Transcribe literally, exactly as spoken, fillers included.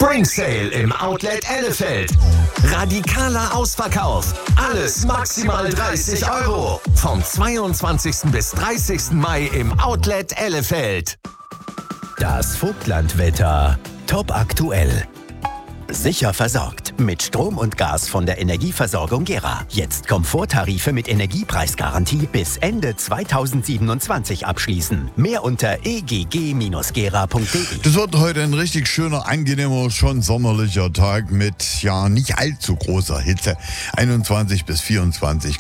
Spring Sale im Outlet Elefeld. Radikaler Ausverkauf. Alles maximal dreißig Euro. Vom zweiundzwanzigsten bis dreißigsten Mai im Outlet Elefeld. Das Vogtlandwetter. Top aktuell. Sicher versorgt mit Strom und Gas von der Energieversorgung Gera. Jetzt Komforttarife mit Energiepreisgarantie bis Ende zweitausendsiebenundzwanzig abschließen. Mehr unter e g g Bindestrich gera punkt d e. Das wird heute ein richtig schöner, angenehmer, schon sommerlicher Tag mit ja nicht allzu großer Hitze. einundzwanzig bis vierundzwanzig